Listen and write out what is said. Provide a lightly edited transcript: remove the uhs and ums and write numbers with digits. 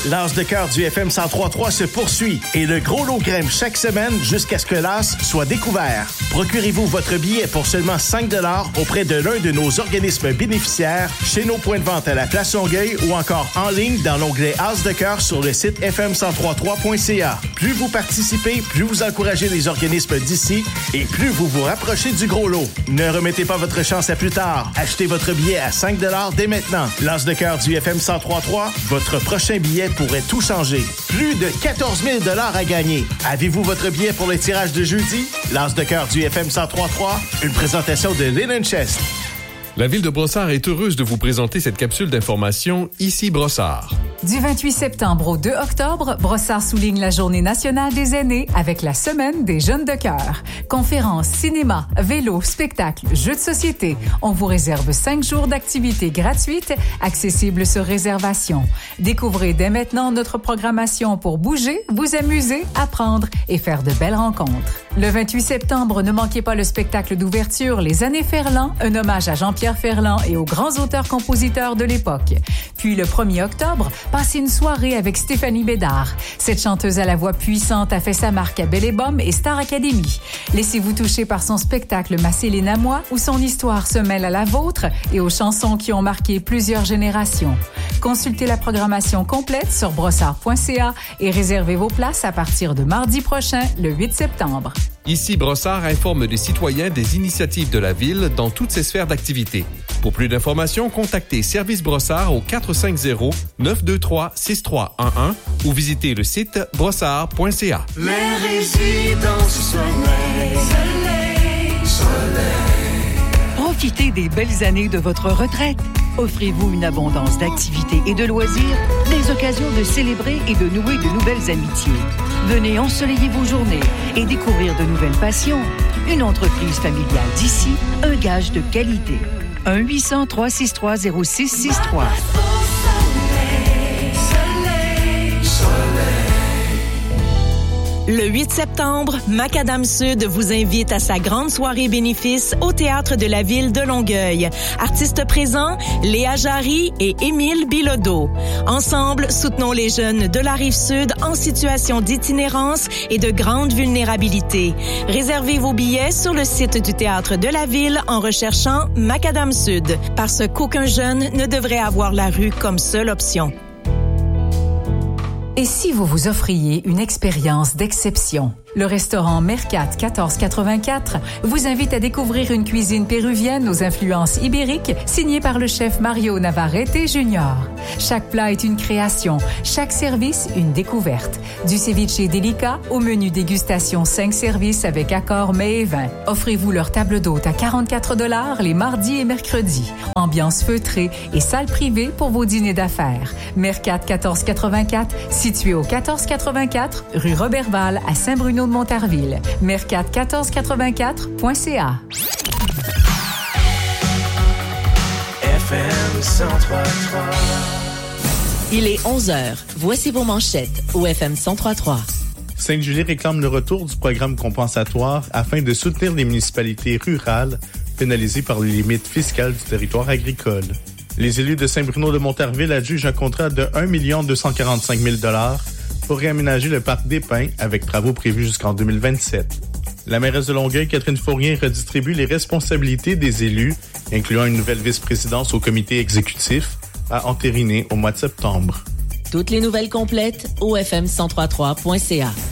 L'As de cœur du FM 103.3 se poursuit et le gros lot grimpe chaque semaine jusqu'à ce que l'As soit découvert. Procurez-vous votre billet pour seulement 5 $ auprès de l'un de nos organismes bénéficiaires, chez nos points de vente à la Place Longueuil ou encore en ligne dans l'onglet As de cœur sur le site fm1033.ca. Plus vous participez, plus vous encouragez les organismes d'ici et plus vous vous rapprochez du gros lot. Ne remettez pas votre chance à plus tard. Achetez votre billet à 5 $ dès maintenant. L'As de cœur du FM 103.3, votre prochain billet pourrait tout changer. Plus de 14 000 $ à gagner. Avez-vous votre billet pour le tirage de jeudi? L'As de cœur du FM 103.3, une présentation de Linen Chest. La Ville de Brossard est heureuse de vous présenter cette capsule d'information Ici Brossard. Du 28 septembre au 2 octobre, Brossard souligne la Journée nationale des aînés avec la Semaine des jeunes de cœur. Conférences, cinéma, vélo, spectacles, jeux de société. On vous réserve 5 jours d'activités gratuites, accessibles sur réservation. Découvrez dès maintenant notre programmation pour bouger, vous amuser, apprendre et faire de belles rencontres. Le 28 septembre, ne manquez pas le spectacle d'ouverture Les Années Ferland, un hommage à Jean-Pierre Ferland et aux grands auteurs-compositeurs de l'époque. Puis le 1er octobre, passez une soirée avec Stéphanie Bédard. Cette chanteuse à la voix puissante a fait sa marque à Belle-et-Bomme et Star Academy. Laissez-vous toucher par son spectacle Ma Céline à moi, où son histoire se mêle à la vôtre et aux chansons qui ont marqué plusieurs générations. Consultez la programmation complète sur brossard.ca et réservez vos places à partir de mardi prochain, le 8 septembre. Ici Brossard informe les citoyens des initiatives de la Ville dans toutes ses sphères d'activité. Pour plus d'informations, contactez Service Brossard au 450-923-6311 ou visitez le site brossard.ca. Les résidences soleil, soleil, soleil. Profitez des belles années de votre retraite. Offrez-vous une abondance d'activités et de loisirs, des occasions de célébrer et de nouer de nouvelles amitiés. Venez ensoleiller vos journées et découvrir de nouvelles passions. Une entreprise familiale d'ici, un gage de qualité. 1-800-363-0663. Le 8 septembre, Macadam Sud vous invite à sa grande soirée bénéfice au Théâtre de la Ville de Longueuil. Artistes présents, Léa Jarry et Émile Bilodeau. Ensemble, soutenons les jeunes de la Rive-Sud en situation d'itinérance et de grande vulnérabilité. Réservez vos billets sur le site du Théâtre de la Ville en recherchant Macadam Sud, parce qu'aucun jeune ne devrait avoir la rue comme seule option. Et si vous vous offriez une expérience d'exception? Le restaurant Mercat 1484 vous invite à découvrir une cuisine péruvienne aux influences ibériques signée par le chef Mario Navarrete Jr. Chaque plat est une création, chaque service une découverte. Du ceviche délicat au menu dégustation 5 services avec accord mets et vin. Offrez-vous leur table d'hôte à 44 $ les mardis et mercredis. Ambiance feutrée et salle privée pour vos dîners d'affaires. Mercat 1484, situé au 1484 rue Roberval à Saint-Bruno de Montarville. Mercat1484.ca. FM 103.3. Il est 11h. Voici vos manchettes au FM 103.3. Sainte-Julie réclame le retour du programme compensatoire afin de soutenir les municipalités rurales pénalisées par les limites fiscales du territoire agricole. Les élus de Saint-Bruno de Montarville adjugent un contrat de 1 245 000 $ pour réaménager le parc des Pins avec travaux prévus jusqu'en 2027. La mairesse de Longueuil, Catherine Fournier, redistribue les responsabilités des élus, incluant une nouvelle vice-présidence au comité exécutif, à entériner au mois de septembre. Toutes les nouvelles complètes au fm1033.ca.